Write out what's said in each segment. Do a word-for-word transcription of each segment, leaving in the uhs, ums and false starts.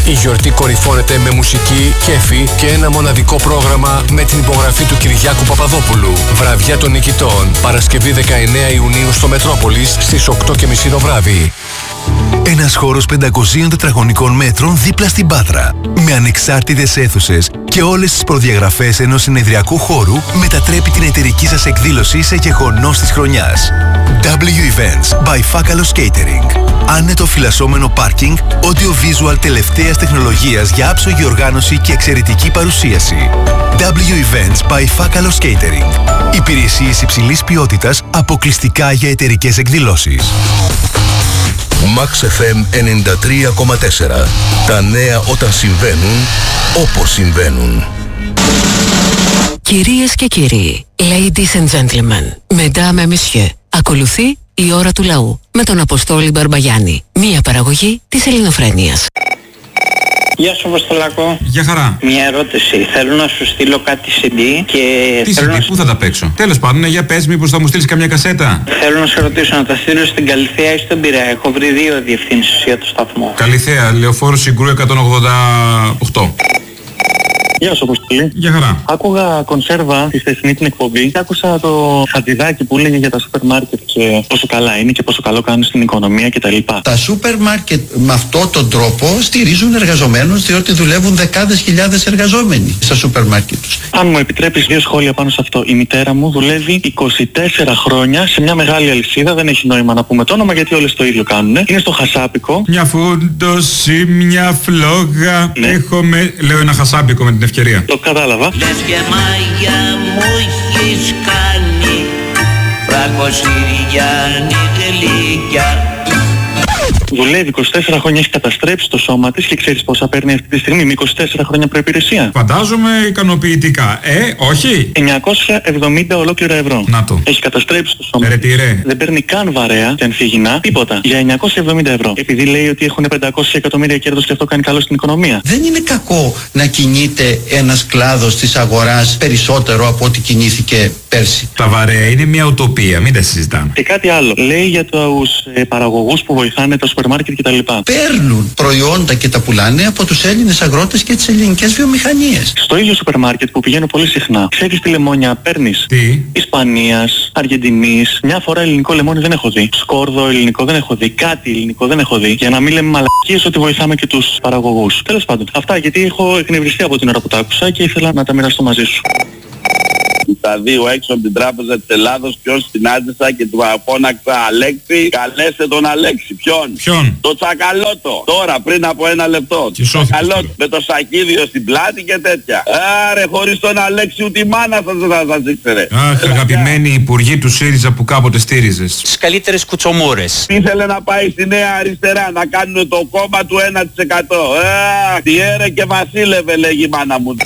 Η γιορτή κορυφώνεται με μουσική, κέφι και ένα μοναδικό πρόγραμμα με την υπογραφή του Κυριάκου Παπαδόπουλου. Βραδιά των νικητών, Παρασκευή δεκαεννέα Ιουνίου στο Μετρόπολης στις οκτώ και μισή το βράδυ. Ένας χώρος πεντακοσίων τετραγωνικών μέτρων δίπλα στην Πάτρα. Με ανεξάρτητες αίθουσες και όλες τις προδιαγραφές ενός συνεδριακού χώρου μετατρέπει την εταιρική σας εκδήλωση σε γεγονός της χρονιάς. ντάμπλιου Events by Fakalos Catering. Άνετο φυλασσόμενο πάρκινγκ, audio-visual τελευταίας τεχνολογίας για άψογη οργάνωση και εξαιρετική παρουσίαση. ντάμπλιου Events by Fakalos Catering. Υπηρεσίες υψηλής ποιότητας αποκλειστικά για εταιρικές εκδηλώσεις. Max εφ εμ ενενήντα τρία κόμμα τέσσερα. Τα νέα όταν συμβαίνουν, όπως συμβαίνουν. Κυρίες και κύριοι, ladies and gentlemen, mesdames et messieurs, ακολουθεί η ώρα του λαού με τον Αποστόλη Μπαρμπαγιάννη, μία παραγωγή της Ελληνοφρένειας. Γεια σου Αποστολάκο. Γεια χαρά. Μια ερώτηση. Θέλω να σου στείλω κάτι σι ντι και... Τι σι ντι, να... πού θα τα παίξω? Τέλος πάντων, για πες, μήπως θα μου στείλεις καμιά κασέτα. Θέλω να σε ρωτήσω να τα στείλω στην Καλιθέα ή στον Πειραιά. Έχω βρει δύο διευθύνσεις για το σταθμό. Καλιθέα, Λεωφόρου Συγκρού εκατόν ογδόντα οκτώ. Γεια σου Αποστολή. Γεια χαρά. Άκουγα κονσέρβα στη χθεσινή την εκπομπή και άκουσα το χατζηδάκι που έλεγε για τα σούπερ μάρκετ και πόσο καλά είναι και πόσο καλό κάνουν στην οικονομία κτλ. Τα σούπερ μάρκετ με αυτόν τον τρόπο στηρίζουν εργαζομένους, διότι δουλεύουν δεκάδες χιλιάδες εργαζόμενοι στα σούπερ μάρκετ τους. Αν μου επιτρέπεις δύο σχόλια πάνω σε αυτό. Η μητέρα μου δουλεύει είκοσι τέσσερα χρόνια σε μια μεγάλη αλυσίδα, δεν έχει νόημα να πούμε το όνομα γιατί όλες το ίδιο κάνουν. Είναι στο Χασάπικο. Μια φούντωση, μια φλόγα. Ναι. Έχουμε, λέω ένα χασάπικο με την ευκαιρία. Το κατάλαβα. Λες και μάγια μου έχεις κάνει, φραγκοσυριάνη γλυκιά. Δουλεύει είκοσι τέσσερα χρόνια, έχει καταστρέψει το σώμα της και ξέρεις πόσα παίρνει αυτή τη στιγμή με είκοσι τέσσερα χρόνια προϋπηρεσία. Φαντάζομαι ικανοποιητικά. Ε, όχι. εννιακόσια εβδομήντα ολόκληρα ευρώ. Να το. Έχει καταστρέψει το σώμα. Ρε τι ρε. Δεν παίρνει καν βαρέα και ανθίγυνα, τίποτα. Για εννιακόσια εβδομήντα ευρώ. Επειδή λέει ότι έχουν πεντακόσια εκατομμύρια κέρδος και αυτό κάνει καλό στην οικονομία. Δεν είναι κακό να κινείται ένας κλάδος της αγοράς περισσότερο από ό,τι κινήθηκε πέρσι. Τα βαρέα είναι μια ουτοπία, μην τα συζητάμε. Και κάτι άλλο. Λέει για τους ε, παραγωγούς που βοηθάνε τα σούπερ μάρκετ κτλ. Παίρνουν προϊόντα και τα πουλάνε από τους Έλληνες αγρότες και τις ελληνικές βιομηχανίες. Στο ίδιο σούπερ μάρκετ που πηγαίνω πολύ συχνά, ξέρεις τι λεμόνια παίρνεις? Τι? Ισπανίας, Αργεντινής. Μια φορά ελληνικό λεμόνι δεν έχω δει. Σκόρδο ελληνικό δεν έχω δει. Κάτι ελληνικό δεν έχω δει. Για να μην λέμε μαλακίες ότι βοηθάμε και τους παραγωγούς. Τέλος πάντων. Αυτά γιατί έχω εκνευριστεί από την ώρα που τα άκουσα και ήθελα να τα μοιραστώ μαζί σου. Στα δύο έξω από την Τράπεζα της Ελλάδος, ποιος συνάντησα και του φώναξα Αλέξη, καλέστε τον Αλέξη. Ποιον? Ποιον? Το Τσακαλώτο. Τώρα πριν από ένα λεπτό. Και Τσακαλώτο με το σακίδιο στην πλάτη και τέτοια. Άρε, χωρίς τον Αλέξη ούτε η μάνα σας δεν θα σας ήξερε. Αχ, αγαπημένοι υπουργοί του ΣΥΡΙΖΑ που κάποτε στήριζες. Τις καλύτερες κουτσομούρες. Ήθελε να πάει στη Νέα Αριστερά να κάνουν το κόμμα του ένα τοις εκατό. Αχ, τι έρε και βασίλευε λέγει η μάνα μου.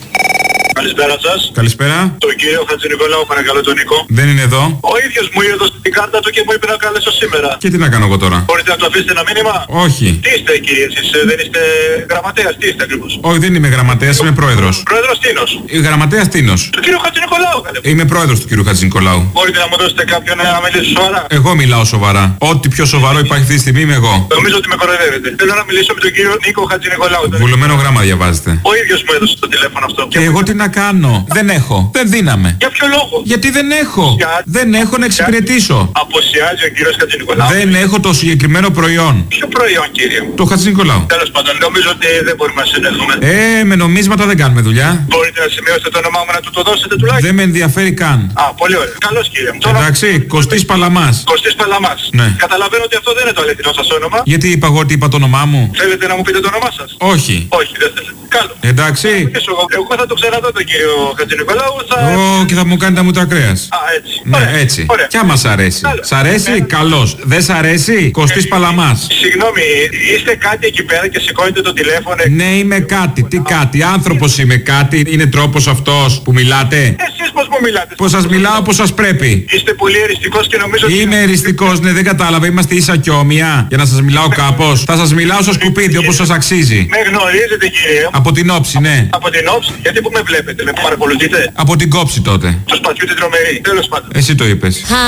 Καλησπέρα σας. Καλησπέρα. Τον κύριο Χατζηνικολάου, παρακαλώ τον Νίκο. Δεν είναι εδώ. Ο ίδιος μου έδωσε την κάρτα του και μου είπε να καλέσω σήμερα. Και τι να κάνω εγώ τώρα? Μπορείτε να του αφήσετε ένα μήνυμα? Όχι. Τι είστε κύριε εσείς, δεν είστε γραμματέας, τι είστε ακριβώς? Όχι, δεν είμαι γραμματέας, είμαι πρόεδρος. Πρόεδρος Τίνος. Γραμματέας Τίνος. Του κύριου Χατζηνικολάου καλέ. Είμαι πρόεδρος του κύριου Χατζηνικολάου. Μπορείτε να μου δώσετε κάποιον να μιλήσει σοβαρά? Εγώ μιλάω σοβαρά. Ό,τι πιο σοβαρό υπάρχει αυτή τη στιγμή είμαι εγώ. Νομίζω ότι με κοροϊδεύετε. Θέλω να μιλήσω με τον κύριο Νίκο Χατζηνικολάου. Βουλωμένο γράμμα διαβάζετε. Ο ίδιος μου έδωσε το τηλέφωνο αυτό. Και εγώ τι να κάνω? Δεν έχω. Δεν δίναμε. Για ποιο λόγο? Γιατί δεν έχω. Για... Δεν έχω να εξυπηρετήσω. Αποσιάζει ο κύριος Χατζηνικολάου. Δεν έχω το συγκεκριμένο προϊόν. Ποιο προϊόν κύριε? Το Χατζηνικολάου. Τέλος πάντων, νομίζω ότι δεν μπορούμε να συνεχθούμε. Ε, με νομίσματα δεν κάνουμε δουλειά. Μπορείτε να σημειώσετε το όνομά μου να του το δώσετε τουλάχιστον? Δεν με ενδιαφέρει καν. Α, πολύ ωραία. Καλώς κύριε μου. Εντάξει, Κωστής Παλαμάς. Κωστής Παλαμάς. Ναι. Καταλαβαίνω ότι αυτό δεν είναι το αληθινό σας όνομα. Γιατί είπα εγώ ότι είπα το όνομά μου? Θέλετε να μου πείτε το όνομά σας? Όχι. Όχι, δεν θέλετε. Καλό. Εντάξει. Εγώ, εγώ θα το ξαναδώ τον κύριο Χατζηνικολάου. Θα... Ω, και θα μου κάνει τα μούτρα κρέας. Α, έτσι. Ναι, ωραία. έτσι. Ωραία. Κι άμα σ' αρέσει. Καλό. Σ' αρέσει, Ε, καλώς. Δεν σ' αρέσει, Κωστής ε, Παλαμάς. Συγγνώμη, είστε κάτι εκεί πέρα και σηκώνετε το τηλέφωνο? Ναι, είμαι κάτι. Τι κάτι? Άνθρωπος είμαι κάτι. Είναι τρόπος αυτός που μιλάτε? Εσείς πώς μου μιλάτε? Πως σας μιλάω όπως σας πρέπει. Είστε πολύ εριστικός και νομίζω ότι... Είμαι εριστικός, ναι, δεν κατάλαβα. Είμαστε ίσα και όμοια. Για να σας μιλάω κάπως. Θα σας μιλάω στο σκουπίδι όπως σας αξίζει. Με γνωρίζετε κύριε? Από την όψη, ναι. Από την όψη? Γιατί που με βλέπετε, με παρακολουθείτε? Από την κόψη τότε. Το σπατιούτε τρομερή. Τέλος πάντων. Εσύ το είπες.